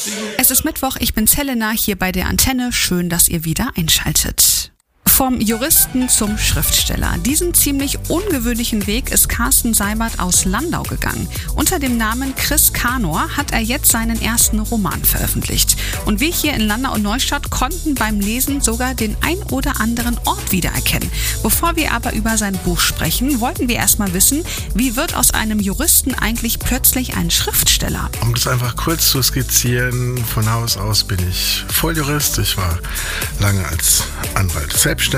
Es ist Mittwoch, ich bin's Helena, hier bei der Antenne. Schön, dass ihr wieder einschaltet. Vom Juristen zum Schriftsteller. Diesen ziemlich ungewöhnlichen Weg ist Carsten Seibert aus Landau gegangen. Unter dem Namen Chris Kanor hat er jetzt seinen ersten Roman veröffentlicht. Und wir hier in Landau und Neustadt konnten beim Lesen sogar den ein oder anderen Ort wiedererkennen. Bevor wir aber über sein Buch sprechen, wollten wir erstmal wissen, wie wird aus einem Juristen eigentlich plötzlich ein Schriftsteller? Um das einfach kurz zu skizzieren, von Haus aus bin ich Volljurist. Ich war lange als Anwalt selbstständig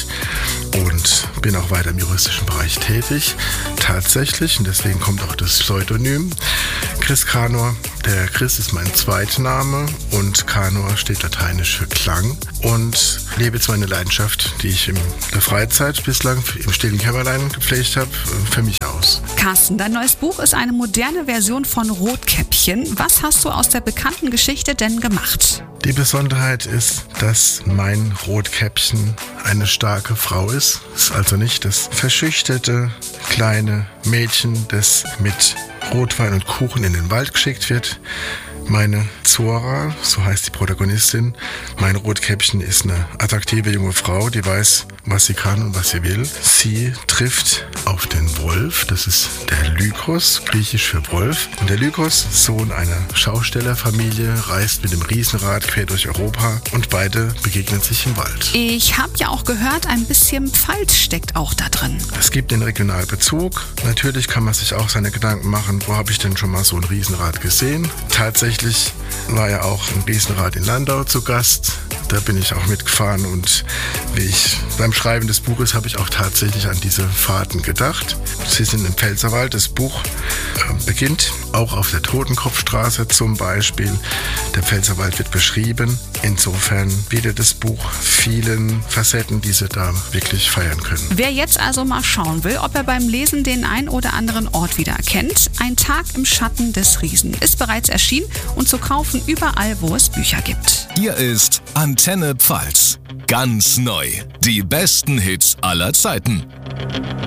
und bin auch weiter im juristischen Bereich tätig. Tatsächlich, und deswegen kommt auch das Pseudonym Chris Kanor. Der Chris ist mein Zweitname und Kanor steht lateinisch für Klang, und lebe jetzt meine Leidenschaft, die ich in der Freizeit bislang im stillen Kämmerlein gepflegt habe, für mich aus. Carsten, dein neues Buch ist eine moderne Version von Rotkäppchen. Was hast du aus der bekannten Geschichte denn gemacht? Die Besonderheit ist, dass mein Rotkäppchen eine starke Frau ist. Es ist also nicht das verschüchterte kleine Mädchen, das mit Rotwein und Kuchen in den Wald geschickt wird. Meine Zora, so heißt die Protagonistin, mein Rotkäppchen ist eine attraktive junge Frau, die weiß, was sie kann und was sie will. Sie trifft auf den Wolf, das ist der Lykos, griechisch für Wolf. Und der Lykos, Sohn einer Schaustellerfamilie, reist mit dem Riesenrad quer durch Europa und beide begegnen sich im Wald. Ich habe ja auch gehört, ein bisschen Pfalz steckt auch da drin. Es gibt den Regionalbezug. Natürlich kann man sich auch seine Gedanken machen, wo habe ich denn schon mal so ein Riesenrad gesehen? Tatsächlich war ja auch ein Riesenrad in Landau zu Gast. Da bin ich auch mitgefahren, und beim Schreiben des Buches habe ich auch tatsächlich an diese Fahrten gedacht. Sie sind im Pfälzerwald. Das Buch beginnt auch auf der Totenkopfstraße zum Beispiel. Der Pfälzerwald wird beschrieben. Insofern bietet das Buch vielen Facetten, die Sie da wirklich feiern können. Wer jetzt also mal schauen will, ob er beim Lesen den ein oder anderen Ort wiedererkennt, Ein Tag im Schatten des Riesen ist bereits erschienen und zu kaufen überall, wo es Bücher gibt. Hier ist Antenne Pfalz. Ganz neu. Die besten Hits aller Zeiten.